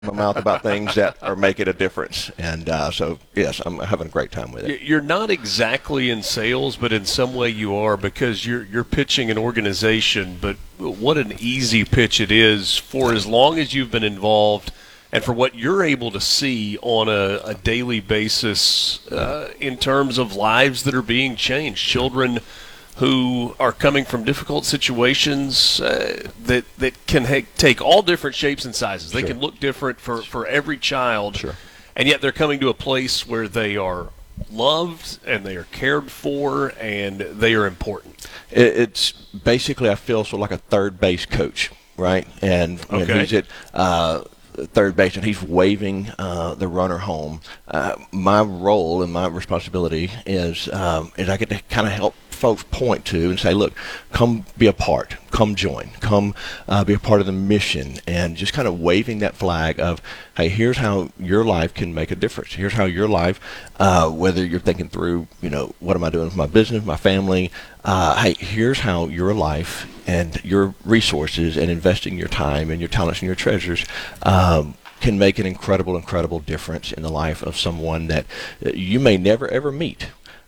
my mouth about things that are making a difference. And so, yes, I'm having a great time with it. You're not exactly in sales, but in some way you are because you're pitching an organization. But what an easy pitch it is for as long as you've been involved, and for what you're able to see on a daily basis in terms of lives that are being changed, children who are coming from difficult situations that can take all different shapes and sizes. They Sure. can look different for every child, Sure. and yet they're coming to a place where they are loved and they are cared for and they are important. It's basically, I feel, sort of like a third base coach, right? And when Okay. he's at third base and he's waving the runner home, my role and my responsibility is I get to kind of help folks point to and say, look, come be a part, come join, come be a part of the mission, and just kind of waving that flag of, hey, here's how your life can make a difference. Here's how your life, whether you're thinking through, what am I doing with my business, my family, hey, here's how your life and your resources and investing your time and your talents and your treasures can make an incredible, incredible difference in the life of someone that you may never, ever meet.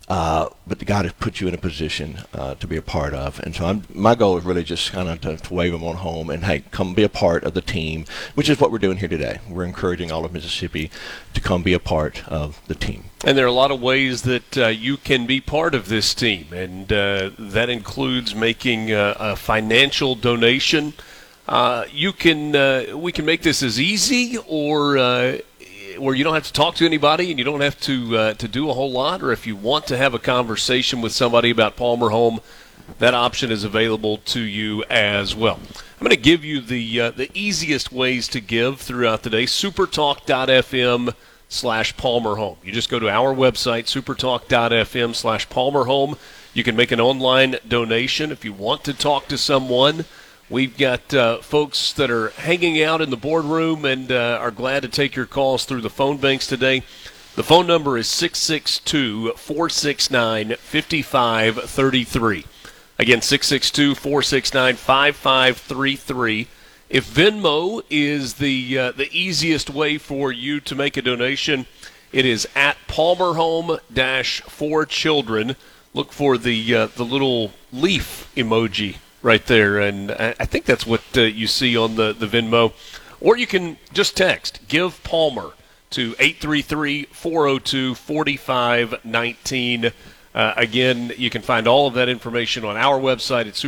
But God has put you in a position to be a part of. And so my goal is really just kind of to wave them on home and, hey, come be a part of the team, which is what we're doing here today. We're encouraging all of Mississippi to come be a part of the team. And there are a lot of ways that you can be part of this team, and that includes making a financial donation. We can make this as easy or where you don't have to talk to anybody and you don't have to do a whole lot, or if you want to have a conversation with somebody about Palmer Home, that option is available to you as well. I'm going to give you the easiest ways to give throughout the day. supertalk.fm/Palmer Home. You just go to our website, supertalk.fm/Palmer Home. You can make an online donation if you want to talk to someone. We've got folks that are hanging out in the boardroom and are glad to take your calls through the phone banks today. The phone number is 662-469-5533. Again, 662-469-5533. If Venmo is the easiest way for you to make a donation, it is at Palmer Home-for Children. Look for the little leaf emoji right there, and I think that's what you see on the Venmo. Or you can just text Give Palmer to 833-402-4519. Again, you can find all of that information on our website at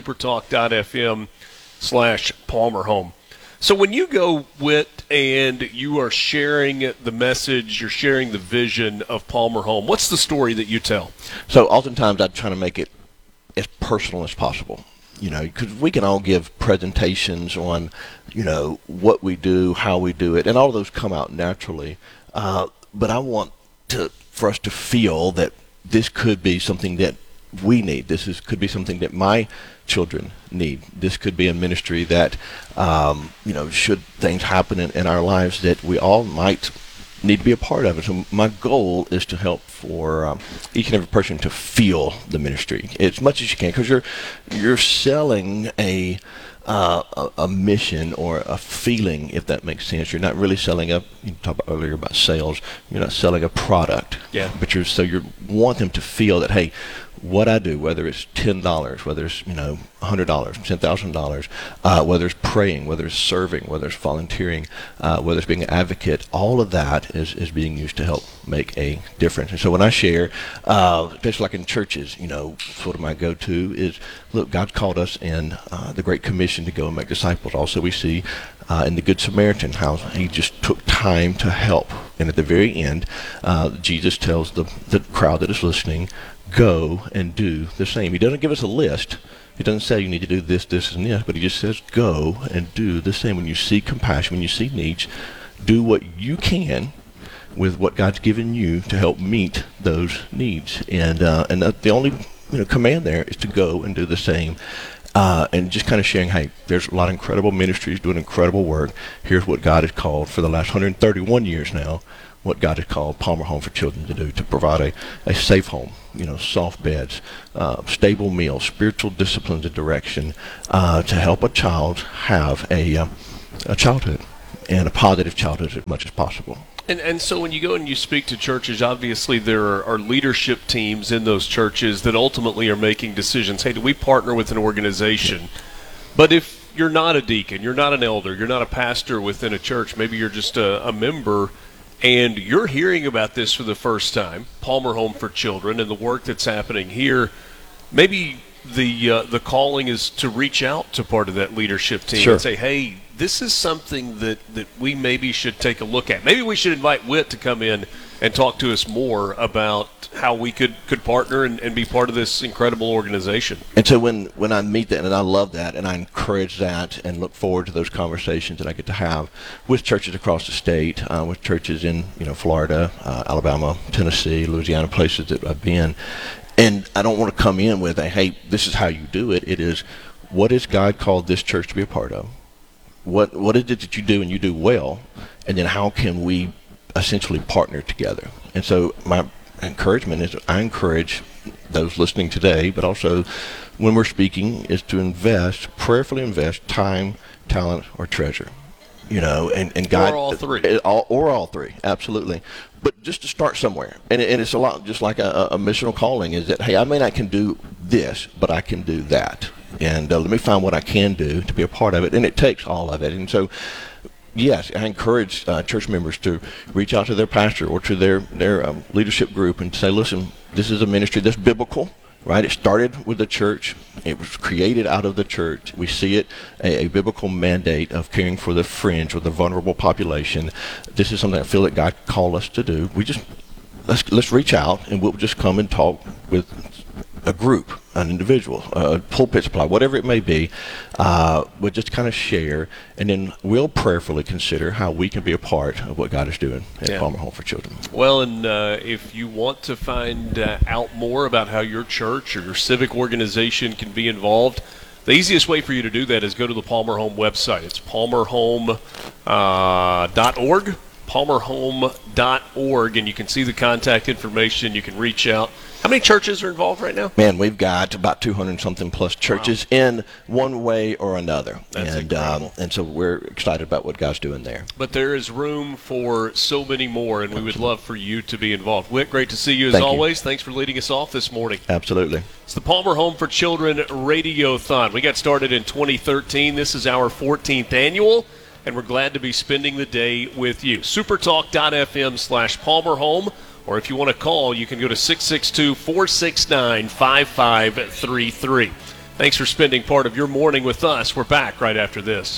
supertalk.fm/Palmer Home. So when you go with and you are sharing the message, you're sharing the vision of Palmer Home, what's the story that you tell? So oftentimes I try to make it as personal as possible. Because we can all give presentations on, what we do, how we do it, and all of those come out naturally. But I want for us to feel that this could be something that we need. Could be something that my children need. This could be a ministry that, should things happen in our lives, that we all might need to be a part of it. So my goal is to help for each and every person to feel the ministry as much as you can, because you're selling a mission or a feeling, if that makes sense. You're not really selling you talked earlier about sales. You're not selling a product. Yeah. But you want them to feel that, hey, what I do, whether it's $10, whether it's $100, $10,000, whether it's praying, whether it's serving, whether it's volunteering, whether it's being an advocate, all of that is being used to help make a difference. And so when I share, especially like in churches, sort of my go-to is, look, God called us in the Great Commission to go and make disciples. Also, we see in the Good Samaritan how he just took time to help. And at the very end, Jesus tells the crowd that is listening, go and do the same. He doesn't give us a list. He doesn't say you need to do this, this, and this, but he just says go and do the same. When you see compassion, when you see needs, do what you can with what God's given you to help meet those needs. And the only command there is to go and do the same. And just kind of sharing, hey, there's a lot of incredible ministries doing incredible work. Here's what God has called for the last 131 years now, what God has called Palmer Home for Children to do, to provide a safe home, soft beds, stable meals, spiritual disciplines and direction, to help a child have a childhood. and a positive childhood as much as possible. And so when you go and you speak to churches, obviously there are leadership teams in those churches that ultimately are making decisions. Hey, do we partner with an organization? But if you're not a deacon, you're not an elder, you're not a pastor within a church, maybe you're just a member, and you're hearing about this for the first time, Palmer Home for Children, and the work that's happening here, maybe the calling is to reach out to part of that leadership team Sure. and say, hey, this is something that we maybe should take a look at. Maybe we should invite Whit to come in and talk to us more about how we could partner and be part of this incredible organization. And so when I meet that, and I love that, and I encourage that and look forward to those conversations that I get to have with churches across the state, with churches in Florida, Alabama, Tennessee, Louisiana, places that I've been. And I don't want to come in with a, hey, this is how you do it. It is, what has God called this church to be a part of? What is it that you do and you do well? And then how can we essentially partner together? And so my encouragement is, I encourage those listening today, but also when we're speaking, is to prayerfully invest time, talent, or treasure. And God, or all three. Or all three, absolutely. But just to start somewhere, and it's a lot just like a missional calling, is that, hey, I may not can do this, but I can do that. And let me find what I can do to be a part of it. And it takes all of it. And so, yes, I encourage church members to reach out to their pastor or to their leadership group and say, listen, this is a ministry that's biblical, right? It started with the church. It was created out of the church. We see it, a biblical mandate of caring for the fringe or the vulnerable population. This is something I feel that God called us to do. Let's reach out, and we'll just come and talk with a group, an individual, a pulpit supply, whatever it may be. We'll just kind of share, and then we'll prayerfully consider how we can be a part of what God is doing at Palmer Home for Children. Well, and if you want to find out more about how your church or your civic organization can be involved, the easiest way for you to do that is go to the Palmer Home website. It's palmerhome.org. palmerhome.org, and you can see the contact information. You can reach out. How many churches are involved right now? Man, we've got about 200-something plus churches in one way or another. That's incredible. And so we're excited about what God's doing there. But there is room for so many more, and we would love for you to be involved. Whit, great to see you as Thank you. always. Thanks for leading us off this morning. Absolutely. It's the Palmer Home for Children Radiothon. We got started in 2013. This is our 14th annual, and we're glad to be spending the day with you. supertalk.fm/Palmer Home. Or if you want to call, you can go to 662-469-5533. Thanks for spending part of your morning with us. We're back right after this.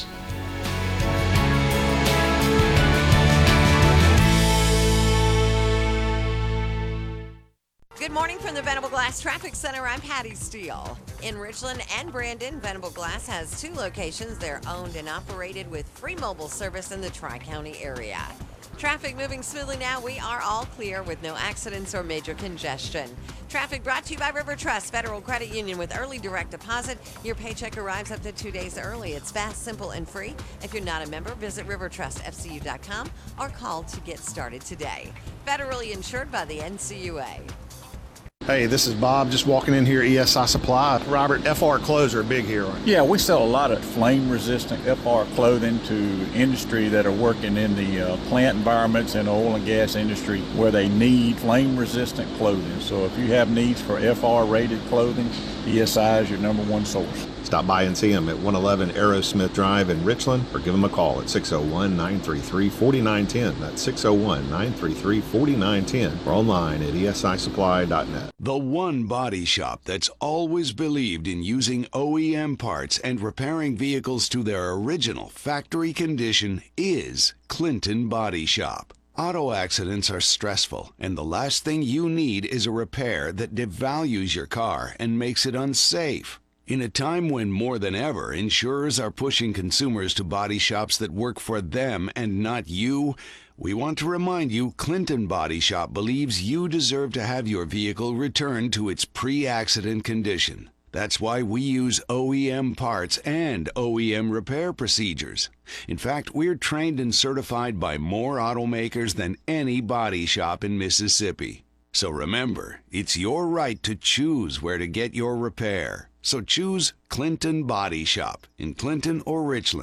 Good morning from the Venable Glass Traffic Center. I'm Patty Steele. In Richland and Brandon, Venable Glass has 2 locations. They're owned and operated with free mobile service in the Tri-County area. Traffic moving smoothly now. We are all clear with no accidents or major congestion. Traffic brought to you by River Trust Federal Credit Union with early direct deposit. Your paycheck arrives up to 2 days early. It's fast, simple, and free. If you're not a member, visit rivertrustfcu.com or call to get started today. Federally insured by the NCUA. Hey, this is Bob, just walking in here, ESI Supply. Robert, FR clothes are big here. Yeah, we sell a lot of flame-resistant FR clothing to industry that are working in the plant environments and oil and gas industry where they need flame-resistant clothing. So if you have needs for FR-rated clothing, ESI is your #1 source. Stop by and see them at 111 Aerosmith Drive in Richland, or give them a call at 601-933-4910. That's 601-933-4910, or online at esisupply.net. The one body shop that's always believed in using OEM parts and repairing vehicles to their original factory condition is Clinton Body Shop. Auto accidents are stressful, and the last thing you need is a repair that devalues your car and makes it unsafe. In a time when more than ever insurers are pushing consumers to body shops that work for them and not you, we want to remind you Clinton Body Shop believes you deserve to have your vehicle returned to its pre-accident condition. That's why we use OEM parts and OEM repair procedures. In fact, we're trained and certified by more automakers than any body shop in Mississippi. So remember, it's your right to choose where to get your repair. So choose Clinton Body Shop in Clinton or Richland.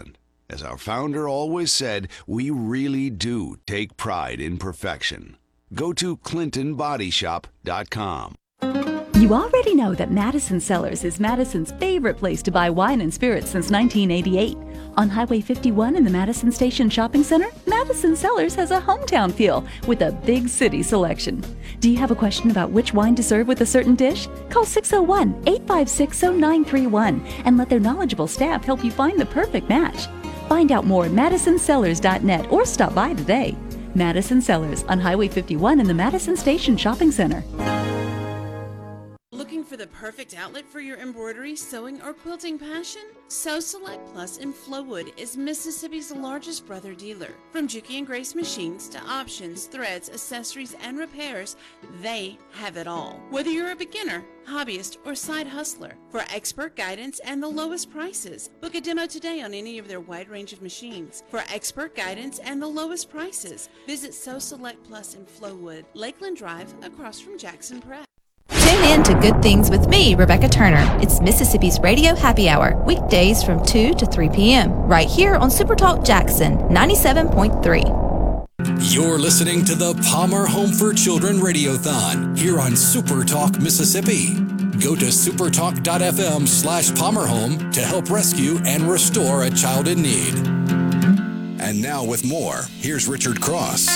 As our founder always said, we really do take pride in perfection. Go to ClintonBodyShop.com. You already know that Madison Cellars is Madison's favorite place to buy wine and spirits since 1988. On Highway 51 in the Madison Station Shopping Center, Madison Cellars has a hometown feel with a big city selection. Do you have a question about which wine to serve with a certain dish? Call 601-856-0931 and let their knowledgeable staff help you find the perfect match. Find out more at MadisonCellars.net or stop by today. Madison Cellars on Highway 51 in the Madison Station Shopping Center. Looking for the perfect outlet for your embroidery, sewing, or quilting passion? Sew Select Plus in Flowood is Mississippi's largest brother dealer. From Juki and Grace machines to options, threads, accessories, and repairs, they have it all. Whether you're a beginner, hobbyist, or side hustler, for expert guidance and the lowest prices, book a demo today on any of their wide range of machines. For expert guidance and the lowest prices, visit Sew Select Plus in Flowood, Lakeland Drive, across from Jackson Press. Tune in to Good Things with me, Rebecca Turner. It's Mississippi's Radio Happy Hour, weekdays from 2 to 3 p.m., right here on Supertalk Jackson 97.3. You're listening to the Palmer Home for Children Radiothon here on Supertalk Mississippi. Go to supertalk.fm/PalmerHome to help rescue and restore a child in need. And now with more, here's Richard Cross.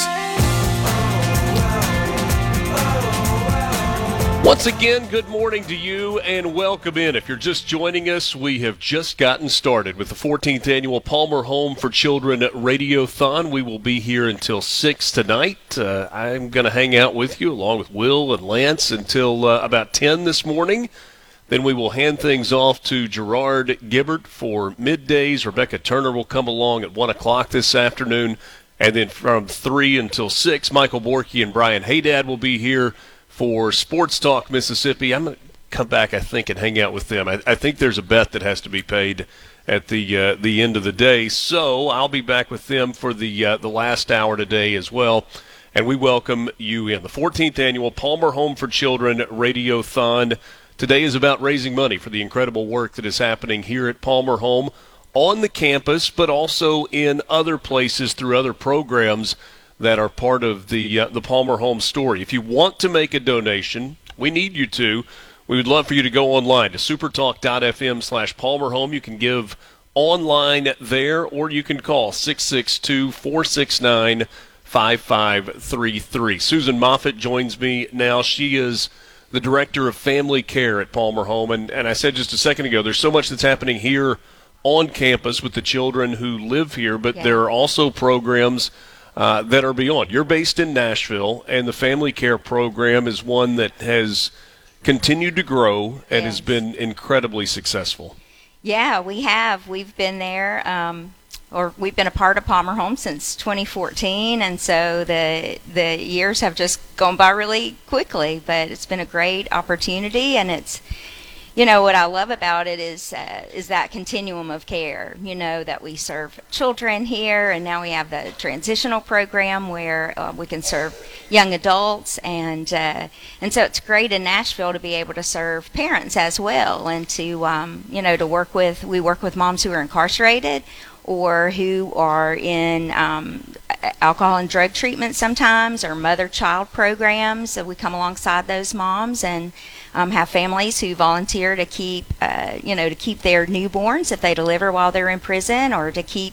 Once again, good morning to you and welcome in. If you're just joining us, we have just gotten started with the 14th annual Palmer Home for Children Radiothon. We will be here until 6 tonight. I'm going to hang out with you along with Will and Lance until about 10 this morning. Then we will hand things off to Gerard Gibbert for middays. Rebecca Turner will come along at 1 o'clock this afternoon. And then from 3 until 6, Michael Borky and Brian Haydad will be here for Sports Talk Mississippi. I'm going to come back, I think, and hang out with them. I think there's a bet that has to be paid at the end of the day. So I'll be back with them for the last hour today as well. And we welcome you in the 14th annual Palmer Home for Children Radiothon. Today is about raising money for the incredible work that is happening here at Palmer Home on the campus, but also in other places through other programs that are part of the Palmer Home story. If you want to make a donation, we need you to. We would love for you to go online to supertalk.fm/PalmerHome. You can give online there, or you can call 662-469-5533. Susan Moffitt joins me now. She is the Director of Family Care at Palmer Home. And I said just a second ago, there's so much that's happening here on campus with the children who live here, but there are also programs that are beyond. You're based in Nashville, and the Family Care Program is one that has continued to grow and has been incredibly successful. Yeah, we have. We've been there, or we've been a part of Palmer Home since 2014, and so the years have just gone by really quickly, but it's been a great opportunity, and it's, you know, what I love about it is that continuum of care, you know, that we serve children here, and now we have the transitional program where we can serve young adults, and so it's great in Nashville to be able to serve parents as well, and to, you know, we work with moms who are incarcerated or who are in alcohol and drug treatment sometimes, or mother-child programs. So we come alongside those moms and have families who volunteer to keep, to keep their newborns if they deliver while they're in prison, or to keep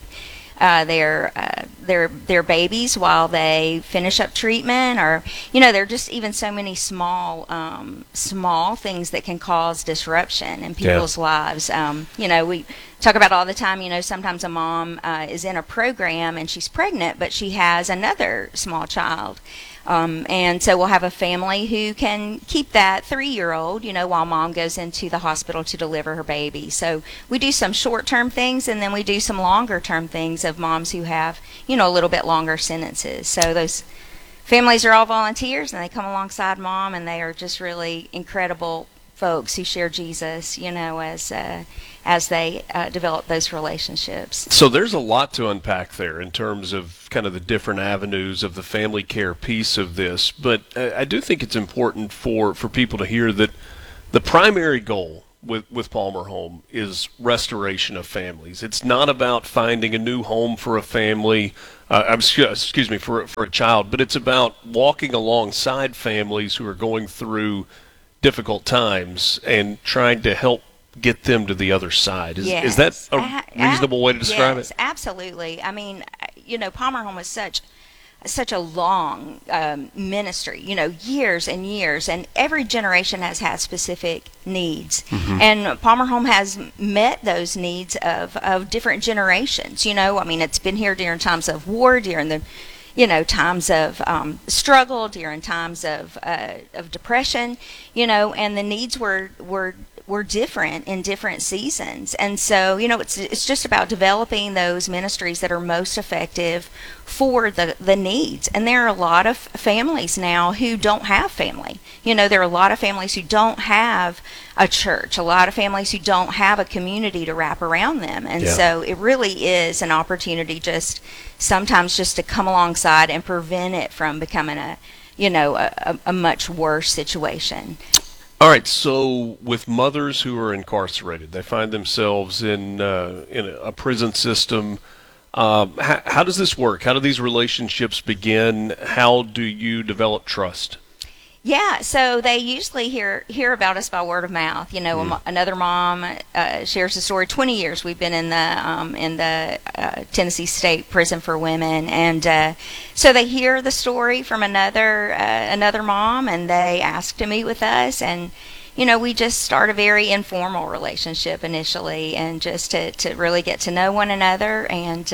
their babies while they finish up treatment, or, you know, there are just even so many small things that can cause disruption in people's lives. You know, we talk about all the time, you know, sometimes a mom is in a program and she's pregnant, but she has another small child. And so we'll have a family who can keep that 3-year-old, you know, while mom goes into the hospital to deliver her baby. So we do some short-term things, and then we do some longer-term things of moms who have, you know, a little bit longer sentences. So those families are all volunteers, and they come alongside mom, and they are just really incredible folks who share Jesus, you know, as they develop those relationships. So there's a lot to unpack there in terms of kind of the different avenues of the family care piece of this. But I do think it's important for people to hear that the primary goal with Palmer Home is restoration of families. It's not about finding a new home for a family, excuse me, for a child, but it's about walking alongside families who are going through difficult times and trying to help get them to the other side. Is that a reasonable way to describe it? Yes, absolutely. I mean, Palmer Home is such a long ministry, years and years, and every generation has had specific needs. Mm-hmm. And Palmer Home has met those needs of different generations. I mean, it's been here during times of war, during the times of struggle, during times of depression, and the needs were different in different seasons. And so, it's just about developing those ministries that are most effective for the needs. And there are a lot of families now who don't have family. There are a lot of families who don't have a church, a lot of families who don't have a community to wrap around them. And so it really is an opportunity sometimes just to come alongside and prevent it from becoming a much worse situation. All right, so with mothers who are incarcerated, they find themselves in a prison system. How does this work? How do these relationships begin? How do you develop trust? Yeah, so they usually hear about us by word of mouth. Another mom shares a story. 20 years we've been in the Tennessee State Prison for Women, and so they hear the story from another mom, and they ask to meet with us, and we just start a very informal relationship initially, and just to really get to know one another and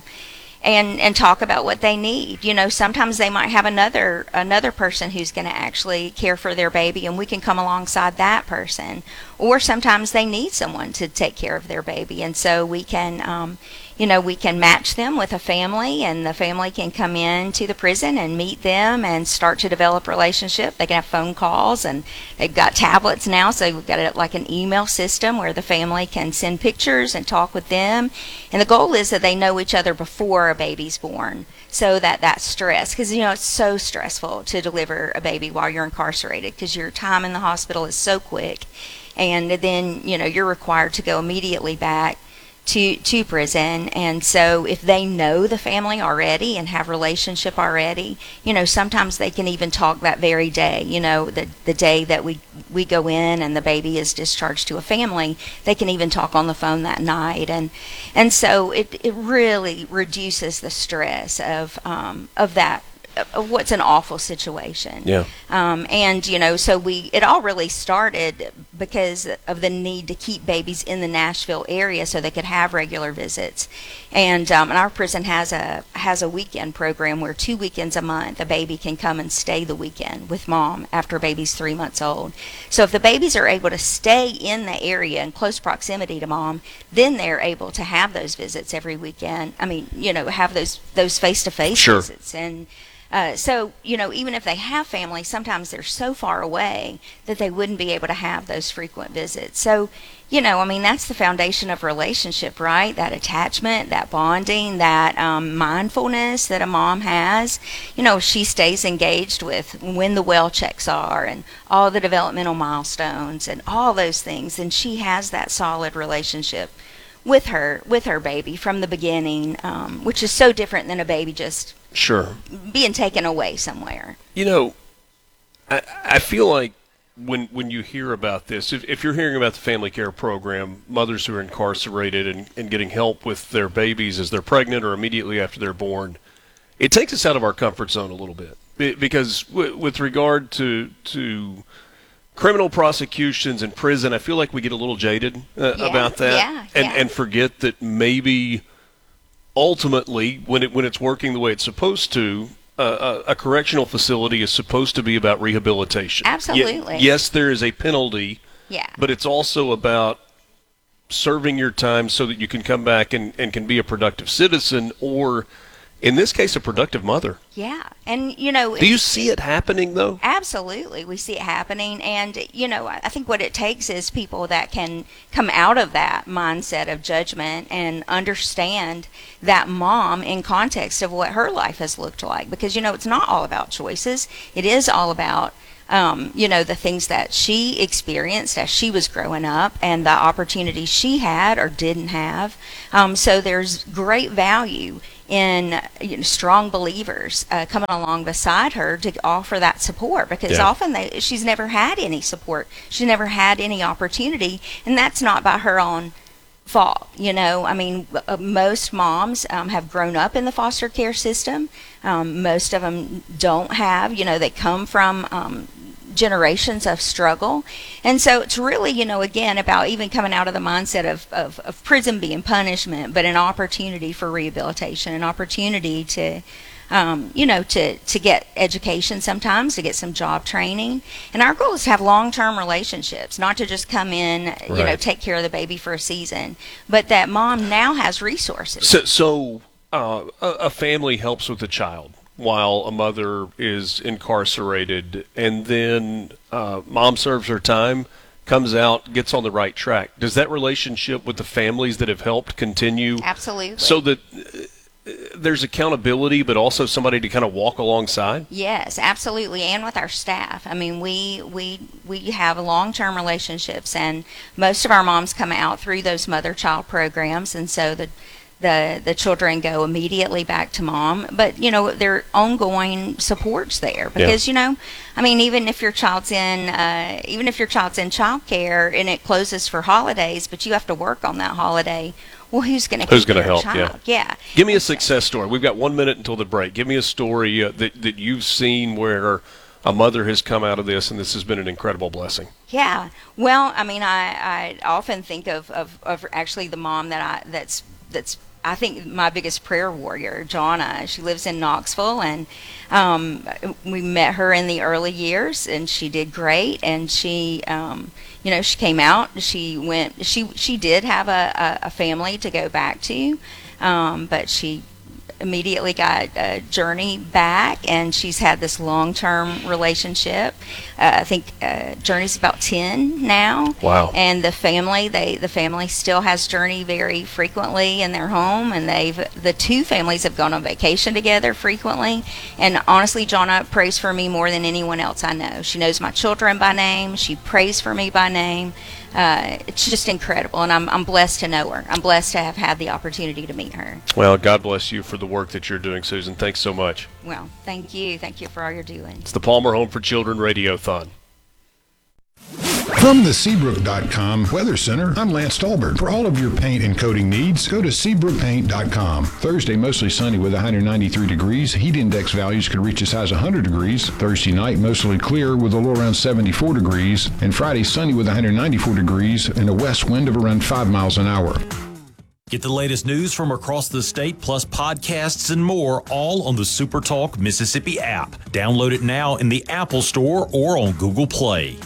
talk about what they need. Sometimes they might have another person who's going to actually care for their baby, and we can come alongside that person. Or sometimes they need someone to take care of their baby, and so we can we can match them with a family, and the family can come in to the prison and meet them and start to develop a relationship. They can have phone calls, and they've got tablets now, so we've got like an email system where the family can send pictures and talk with them. And the goal is that they know each other before a baby's born, so that stress, because it's so stressful to deliver a baby while you're incarcerated, because your time in the hospital is so quick, and then you're required to go immediately back to prison. And so if they know the family already and have relationship already, sometimes they can even talk that very day, the day that we go in and the baby is discharged to a family, they can even talk on the phone that night. And so it really reduces the stress of that, of what's an awful situation. Yeah. So it all really started because of the need to keep babies in the Nashville area so they could have regular visits. And our prison has a weekend program where 2 weekends a month a baby can come and stay the weekend with mom after a baby's 3 months old. So if the babies are able to stay in the area in close proximity to mom, then they're able to have those visits every weekend. I mean, have those face-to-face visits. And so, even if they have family, sometimes they're so far away that they wouldn't be able to have those frequent visits. So, that's the foundation of relationship, right? That attachment, that bonding, that mindfulness that a mom has. She stays engaged with when the well checks are and all the developmental milestones and all those things, and she has that solid relationship with her baby from the beginning, which is so different than a baby just being taken away somewhere. I feel like when you hear about this, if you're hearing about the family care program, mothers who are incarcerated and getting help with their babies as they're pregnant or immediately after they're born, it takes us out of our comfort zone a little bit. Because with regard to criminal prosecutions in prison, I feel like we get a little jaded about that, and forget that maybe ultimately, when it's working the way it's supposed to, a correctional facility is supposed to be about rehabilitation. Absolutely. Yes, there is a penalty, but it's also about serving your time so that you can come back and can be a productive citizen, or in this case, a productive mother. Yeah. And, do you see it happening, though? Absolutely. We see it happening. And, I think what it takes is people that can come out of that mindset of judgment and understand that mom in context of what her life has looked like. Because, it's not all about choices. It is all about the things that she experienced as she was growing up and the opportunities she had or didn't have. So there's great value in strong believers coming along beside her to offer that support, because often she's never had any support. She's never had any opportunity, and that's not by her own fault. Most moms have grown up in the foster care system. Most of them don't have, they come from generations of struggle. And so it's really, again, about even coming out of the mindset of prison being punishment, but an opportunity for rehabilitation, an opportunity to to get education sometimes, to get some job training. And our goal is to have long-term relationships, not to just come in, take care of the baby for a season, but that mom now has resources. So a family helps with a child while a mother is incarcerated, and then mom serves her time, comes out, gets on the right track. Does that relationship with the families that have helped continue? Absolutely. So that there's accountability, but also somebody to kind of walk alongside? Yes, absolutely. And with our staff. I mean, we have long-term relationships, and most of our moms come out through those mother-child programs, and so the children go immediately back to mom. But, there are ongoing supports there because, even if your child's in childcare and it closes for holidays, but you have to work on that holiday, well, who's going to help? Child? Yeah. Give me a success story. We've got 1 minute until the break. Give me a story that you've seen where a mother has come out of this, and this has been an incredible blessing. Yeah. Well, I often think of actually the mom that's I think my biggest prayer warrior, Jonna. She lives in Knoxville, and we met her in the early years, and she did great. And she, she came out. She went. She did have a family to go back to, but she immediately got Journey back, and she's had this long-term relationship. I think Journey's about 10 now. Wow. And the family still has Journey very frequently in their home, and the two families have gone on vacation together frequently. And honestly, Jonna prays for me more than anyone else I know. She knows my children by name. She prays for me by name. It's just incredible, and I'm blessed to know her. I'm blessed to have had the opportunity to meet her. Well, God bless you for the work that you're doing, Susan. Thanks so much. Well, thank you. Thank you for all you're doing. It's the Palmer Home for Children Radiothon. From the Seabrook.com Weather Center, I'm Lance Stolberg. For all of your paint and coating needs, go to SeabrookPaint.com. Thursday, mostly sunny with 193 degrees. Heat index values could reach as high as 100 degrees. Thursday night, mostly clear with a low around 74 degrees. And Friday, sunny with 194 degrees and a west wind of around 5 miles an hour. Get the latest news from across the state, plus podcasts and more, all on the SuperTalk Mississippi app. Download it now in the Apple Store or on Google Play.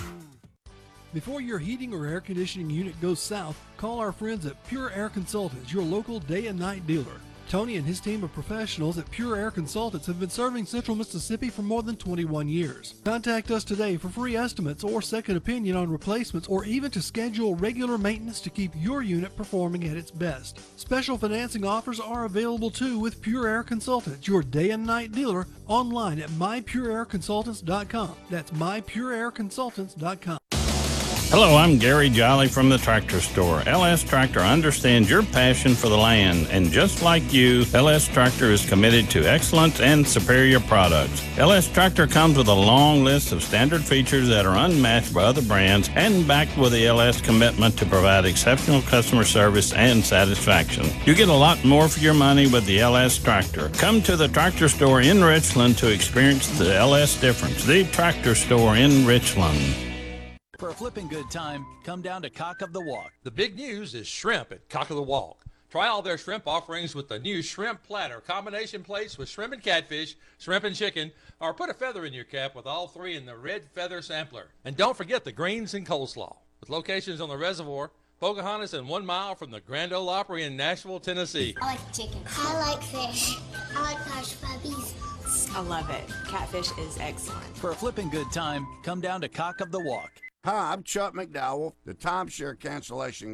Before your heating or air conditioning unit goes south, call our friends at Pure Air Consultants, your local day and night dealer. Tony and his team of professionals at Pure Air Consultants have been serving Central Mississippi for more than 21 years. Contact us today for free estimates or second opinion on replacements, or even to schedule regular maintenance to keep your unit performing at its best. Special financing offers are available too with Pure Air Consultants, your day and night dealer, online at mypureairconsultants.com. That's mypureairconsultants.com. Hello, I'm Gary Jolly from the Tractor Store. LS Tractor understands your passion for the land, and just like you, LS Tractor is committed to excellence and superior products. LS Tractor comes with a long list of standard features that are unmatched by other brands, and backed with the LS commitment to provide exceptional customer service and satisfaction. You get a lot more for your money with the LS Tractor. Come to the Tractor Store in Richland to experience the LS difference. The Tractor Store in Richland. For a flipping good time, come down to Cock of the Walk. The big news is shrimp at Cock of the Walk. Try all their shrimp offerings with the new shrimp platter, combination plates with shrimp and catfish, shrimp and chicken, or put a feather in your cap with all three in the red feather sampler. And don't forget the greens and coleslaw, with locations on the Reservoir, Pocahontas, and 1 mile from the Grand Ole Opry in Nashville, Tennessee. I like chicken. I like fish. I like hush puppies. I love it. Catfish is excellent. For a flipping good time, come down to Cock of the Walk. Hi, I'm Chuck McDowell, the timeshare cancellation guy.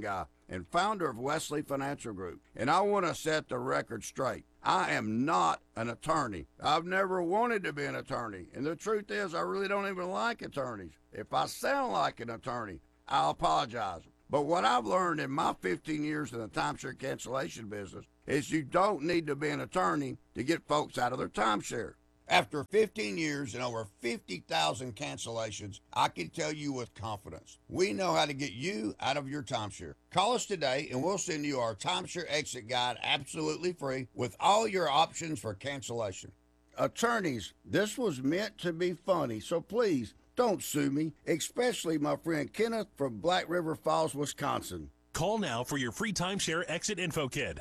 and founder of Wesley Financial Group. And I want to set the record straight. I am not an attorney. I've never wanted to be an attorney. And the truth is, I really don't even like attorneys. If I sound like an attorney, I'll apologize. But what I've learned in my 15 years in the timeshare cancellation business is you don't need to be an attorney to get folks out of their timeshare. After 15 years and over 50,000 cancellations, I can tell you with confidence, we know how to get you out of your timeshare. Call us today and we'll send you our timeshare exit guide absolutely free with all your options for cancellation. Attorneys, this was meant to be funny, so please don't sue me, especially my friend Kenneth from Black River Falls, Wisconsin. Call now for your free timeshare exit info kit.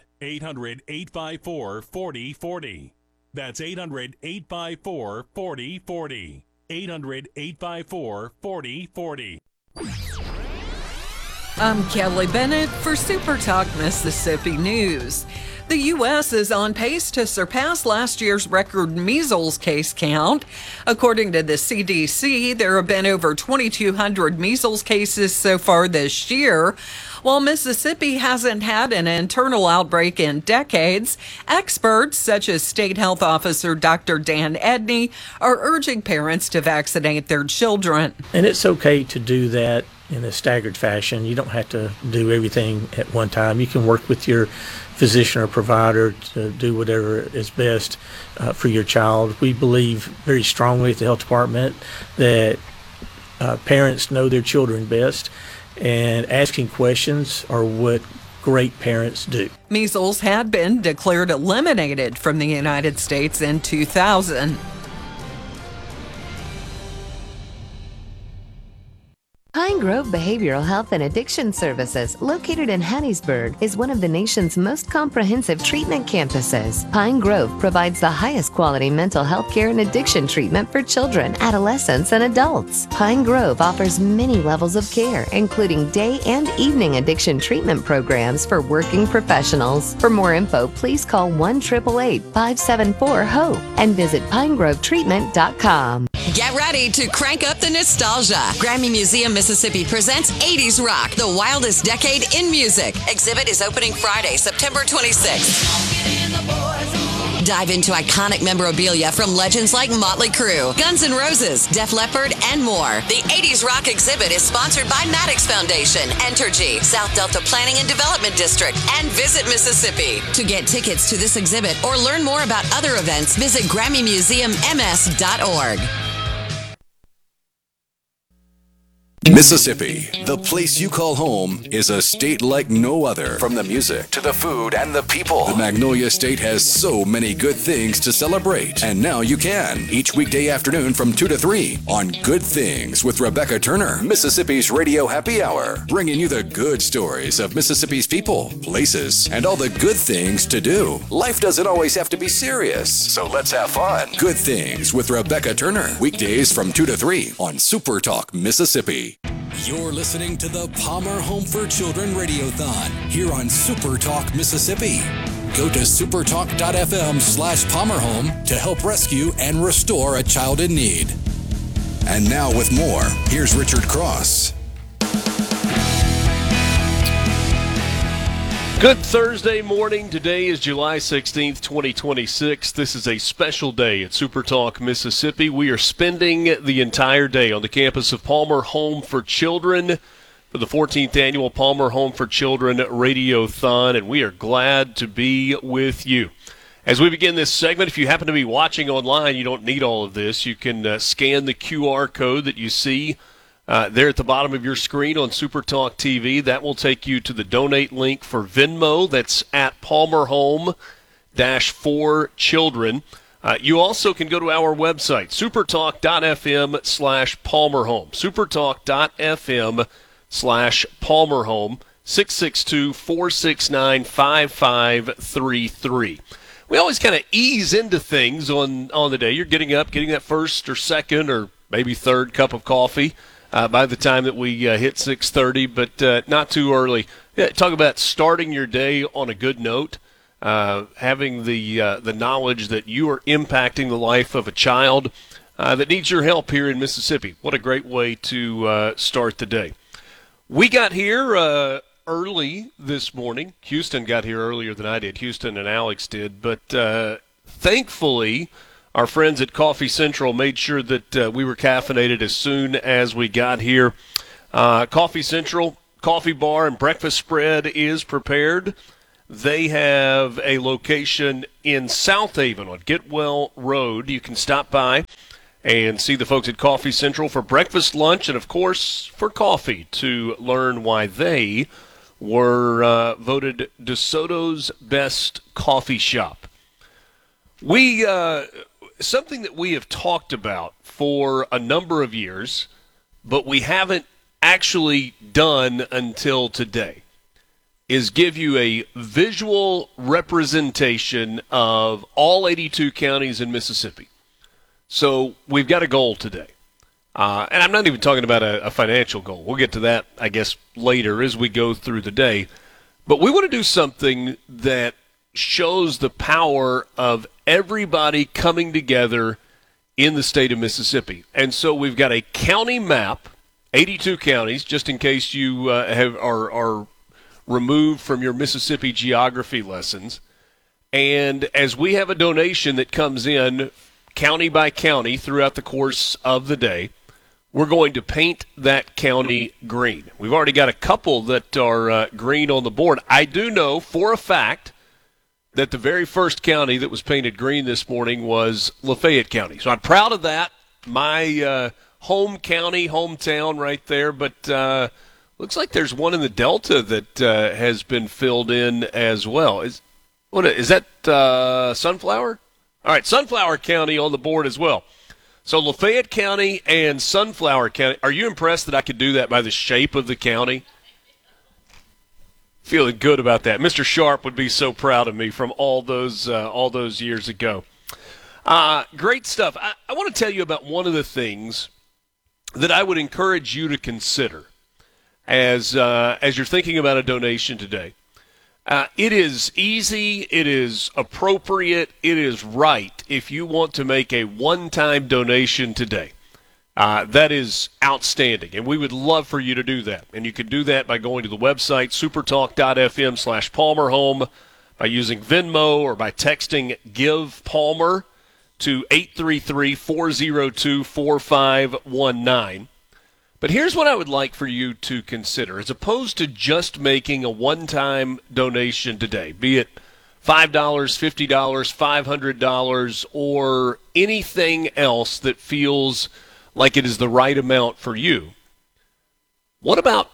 800-854-4040. That's 800-854-4040. 800-854-4040. I'm Kelly Bennett for Super Talk Mississippi News. The U.S. is on pace to surpass last year's record measles case count. According to the CDC, there have been over 2,200 measles cases so far this year. While Mississippi hasn't had an internal outbreak in decades, experts such as State Health Officer Dr. Dan Edney are urging parents to vaccinate their children. And it's okay to do that in a staggered fashion. You don't have to do everything at one time. You can work with your physician or provider to do whatever is best for your child. We believe very strongly at the health department that parents know their children best, and asking questions are what great parents do. Measles had been declared eliminated from the United States in 2000. Pine Grove Behavioral Health and Addiction Services, located in Hattiesburg, is one of the nation's most comprehensive treatment campuses. Pine Grove provides the highest quality mental health care and addiction treatment for children, adolescents, and adults. Pine Grove offers many levels of care, including day and evening addiction treatment programs for working professionals. For more info, please call 1-888-574-HOPE and visit pinegrovetreatment.com. Get ready to crank up the nostalgia. Grammy Museum Mississippi presents 80s Rock, the wildest decade in music. Exhibit is opening Friday, September 26th. Dive into iconic memorabilia from legends like Motley Crue, Guns N' Roses, Def Leppard, and more. The 80s Rock exhibit is sponsored by Maddox Foundation, Entergy, South Delta Planning and Development District, and Visit Mississippi. To get tickets to this exhibit or learn more about other events, visit GrammyMuseumMS.org. Mississippi, the place you call home, is a state like no other. From the music to the food and the people, the Magnolia State has so many good things to celebrate. And now you can, each weekday afternoon from 2 to 3 on Good Things with Rebecca Turner, Mississippi's Radio Happy Hour, bringing you the good stories of Mississippi's people, places, and all the good things to do. Life doesn't always have to be serious, so let's have fun. Good Things with Rebecca Turner, weekdays from 2 to 3 on Super Talk Mississippi. You're listening to the Palmer Home for Children Radiothon here on Super Talk Mississippi. Go to supertalk.fm/PalmerHome to help rescue and restore a child in need. And now with more, here's Richard Cross. Good Thursday morning. Today is July 16th, 2026. This is a special day at Super Talk Mississippi. We are spending the entire day on the campus of Palmer Home for Children for the 14th annual Palmer Home for Children Radiothon, and we are glad to be with you. As we begin this segment, if you happen to be watching online, you don't need all of this. You can scan the QR code that you see there at the bottom of your screen on Super Talk TV. That will take you to the donate link for Venmo. That's at Palmer Home-for-Children. You also can go to our website, supertalk.fm/PalmerHome. supertalk.fm/PalmerHome, 662-469-5533. We always kind of ease into things on the day. You're getting up, getting that first or second or maybe third cup of coffee by the time that we hit 6:30, but not too early. Yeah, talk about starting your day on a good note, having the knowledge that you are impacting the life of a child that needs your help here in Mississippi. What a great way to start the day. We got here early this morning. Houston got here earlier than I did. Houston and Alex did. But thankfully, our friends at Coffee Central made sure that we were caffeinated as soon as we got here. Coffee Central, coffee bar and breakfast spread is prepared. They have a location in South Haven on Getwell Road. You can stop by and see the folks at Coffee Central for breakfast, lunch, and, of course, for coffee to learn why they were voted DeSoto's best coffee shop. Something that we have talked about for a number of years, but we haven't actually done until today, is give you a visual representation of all 82 counties in Mississippi. So we've got a goal today. And I'm not even talking about a financial goal. We'll get to that, I guess, later as we go through the day. But we want to do something that shows the power of everybody coming together in the state of Mississippi. And so we've got a county map, 82 counties, just in case you are removed from your Mississippi geography lessons. And as we have a donation that comes in county by county throughout the course of the day, we're going to paint that county green. We've already got a couple that are green on the board. I do know for a fact that the very first county that was painted green this morning was Lafayette County. So I'm proud of that. My home county, hometown right there. But looks like there's one in the Delta that has been filled in as well. Is that Sunflower? All right, Sunflower County on the board as well. So Lafayette County and Sunflower County. Are you impressed that I could do that by the shape of the county? Feeling good about that. Mr. Sharp would be so proud of me from all those years ago. Great stuff. I want to tell you about one of the things that I would encourage you to consider as you're thinking about a donation today. It is easy, it is appropriate, it is right if you want to make a one-time donation today. That is outstanding, and we would love for you to do that. And you can do that by going to the website, supertalk.fm/PalmerHome, by using Venmo or by texting Give Palmer to 833-402-4519. But here's what I would like for you to consider. As opposed to just making a one-time donation today, be it $5, $50, $500, or anything else that feels like it is the right amount for you, what about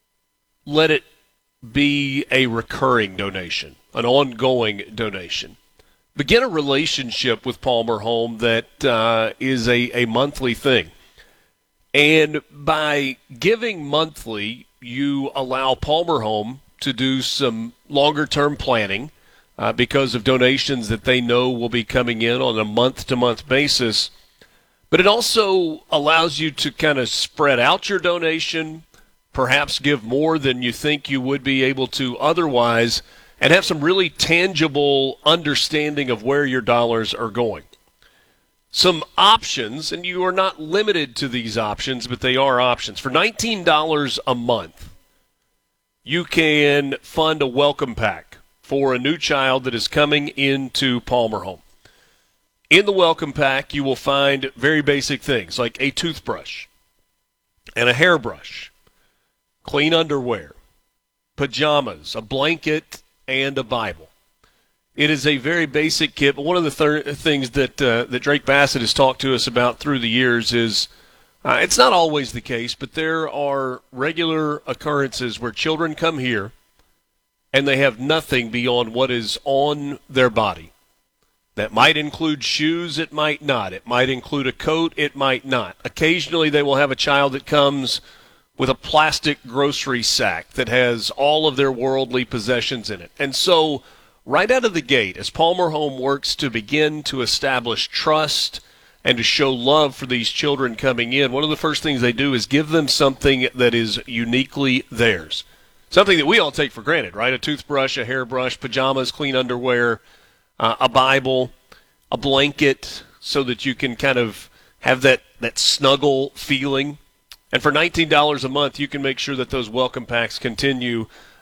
let it be a recurring donation, an ongoing donation? Begin a relationship with Palmer Home that is a monthly thing. And by giving monthly, you allow Palmer Home to do some longer-term planning because of donations that they know will be coming in on a month-to-month basis. But it also allows you to kind of spread out your donation, perhaps give more than you think you would be able to otherwise, and have some really tangible understanding of where your dollars are going. Some options, and you are not limited to these options, but they are options. For $19 a month, you can fund a welcome pack for a new child that is coming into Palmer Home. In the welcome pack, you will find very basic things like a toothbrush and a hairbrush, clean underwear, pajamas, a blanket, and a Bible. It is a very basic kit, but one of the things that Drake Bassett has talked to us about through the years is it's not always the case, but there are regular occurrences where children come here and they have nothing beyond what is on their body. That might include shoes, it might not. It might include a coat, it might not. Occasionally they will have a child that comes with a plastic grocery sack that has all of their worldly possessions in it. And so right out of the gate, as Palmer Home works to begin to establish trust and to show love for these children coming in, one of the first things they do is give them something that is uniquely theirs. Something that we all take for granted, right? A toothbrush, a hairbrush, pajamas, clean underwear, a Bible, a blanket, so that you can kind of have that snuggle feeling. And for $19 a month, you can make sure that those welcome packs continue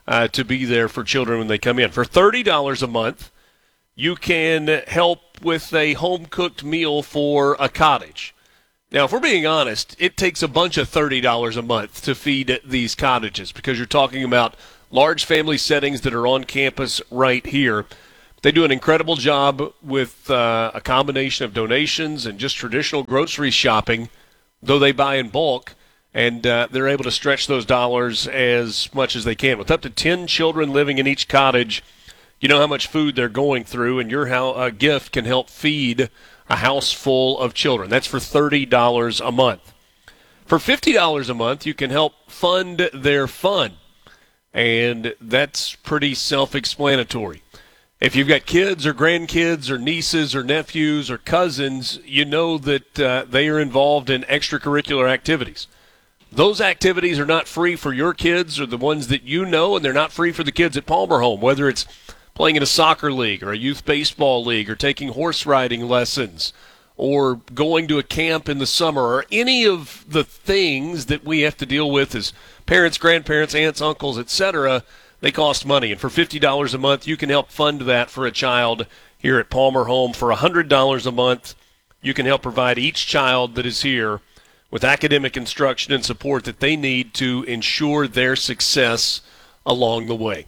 to be there for children when they come in. For $30 a month, you can help with a home-cooked meal for a cottage. Now, if we're being honest, it takes a bunch of $30 a month to feed these cottages because you're talking about large family settings that are on campus right here. They do an incredible job with a combination of donations and just traditional grocery shopping, though they buy in bulk, and they're able to stretch those dollars as much as they can. With up to 10 children living in each cottage, you know how much food they're going through, and your gift can help feed a house full of children. That's for $30 a month. For $50 a month, you can help fund their fun, and that's pretty self-explanatory. If you've got kids or grandkids or nieces or nephews or cousins, you know that they are involved in extracurricular activities. Those activities are not free for your kids or the ones that you know, and they're not free for the kids at Palmer Home, whether it's playing in a soccer league or a youth baseball league or taking horse riding lessons or going to a camp in the summer or any of the things that we have to deal with as parents, grandparents, aunts, uncles, etc. They cost money, and for $50 a month, you can help fund that for a child here at Palmer Home. For $100 a month, you can help provide each child that is here with academic instruction and support that they need to ensure their success along the way.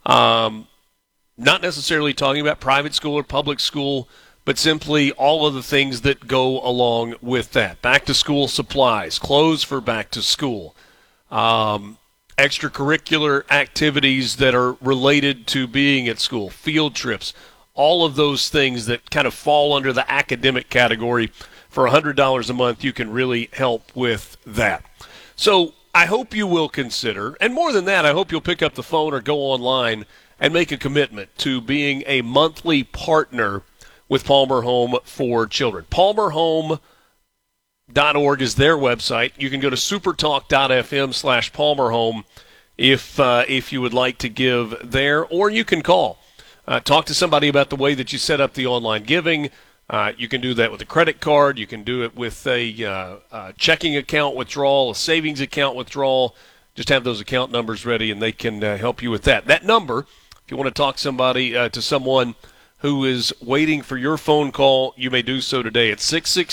Not necessarily talking about private school or public school, but simply all of the things that go along with that. Back-to-school supplies, clothes for back to school, extracurricular activities that are related to being at school, field trips, all of those things that kind of fall under the academic category. For $100 a month, you can really help with that. So I hope you will consider, and more than that, I hope you'll pick up the phone or go online and make a commitment to being a monthly partner with Palmer Home for Children. PalmerHome.org is their website. You can go to supertalk.fm/PalmerHome if you would like to give there, or you can call. Talk to somebody about the way that you set up the online giving. You can do that with a credit card. You can do it with a checking account withdrawal, a savings account withdrawal. Just have those account numbers ready, and they can help you with that. That number, if you want to talk to someone who is waiting for your phone call, you may do so today at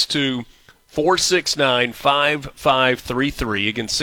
662-469-5533. Again,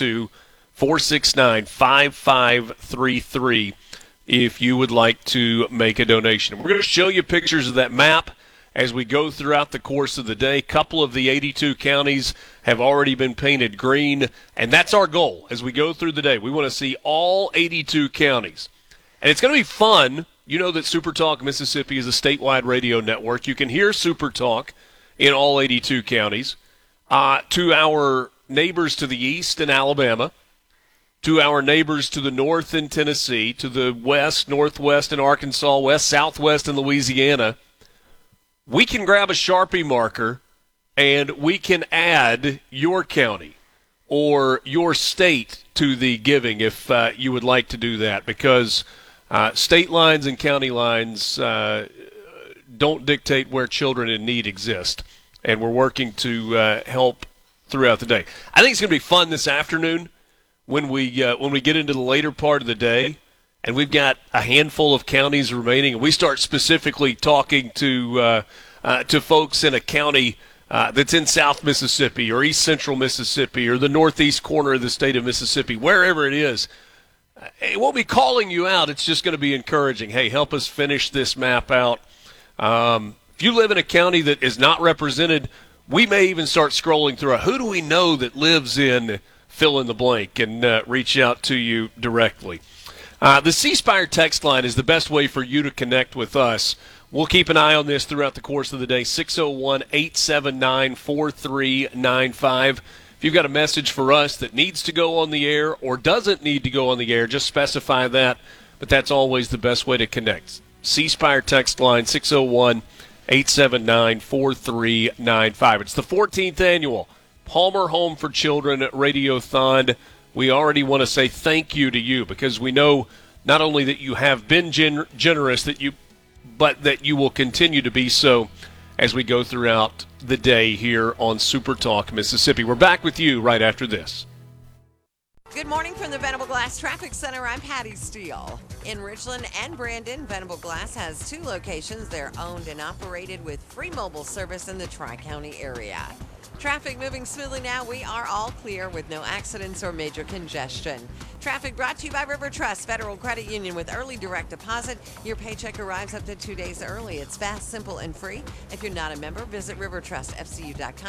662-469-5533 if you would like to make a donation. We're going to show you pictures of that map as we go throughout the course of the day. A couple of the 82 counties have already been painted green, and that's our goal as we go through the day. We want to see all 82 counties. And it's going to be fun. You know that Super Talk Mississippi is a statewide radio network. You can hear Super Talk in all 82 counties. To our neighbors to the east in Alabama, to our neighbors to the north in Tennessee, to the west, northwest in Arkansas, west, southwest in Louisiana, we can grab a Sharpie marker and we can add your county or your state to the giving if you would like to do that, because state lines and county lines don't dictate where children in need exist, and we're working to help throughout the day. I think it's going to be fun this afternoon when we get into the later part of the day, and we've got a handful of counties remaining, and we start specifically talking to folks in a county that's in South Mississippi or East Central Mississippi or the northeast corner of the state of Mississippi, wherever it is. It won't be calling you out. It's just going to be encouraging. Hey, help us finish this map out. If you live in a county that is not represented, we may even start scrolling through who do we know that lives in fill in the blank and reach out to you directly. The C Spire text line is the best way for you to connect with us. We'll keep an eye on this throughout the course of the day. 601-879-4395. If you've got a message for us that needs to go on the air or doesn't need to go on the air, just specify that. But that's always the best way to connect. C Spire text line 601-879-4395. It's the 14th annual Palmer Home for Children Radiothon. We already want to say thank you to you because we know not only that you have been generous, but that you will continue to be so as we go throughout the day here on Super Talk Mississippi. We're back with you right after this. Good morning from the Venable Glass Traffic Center. I'm Patty Steele. In Richland and Brandon, Venable Glass has 2 locations. They're owned and operated with free mobile service in the Tri-County area. Traffic moving smoothly now. We are all clear with no accidents or major congestion. Traffic brought to you by River Trust Federal Credit Union with early direct deposit. Your paycheck arrives up to 2 days early. It's fast, simple, and free. If you're not a member, visit rivertrustfcu.com.